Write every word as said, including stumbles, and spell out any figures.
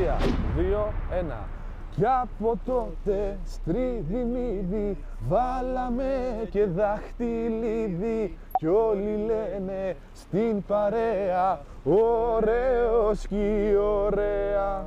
τρία, δύο, ένα. Κι από τότε στρίδι-μύδι βάλαμε και δαχτυλίδι κι όλοι λένε στην παρέα ωραίος κι ωραία.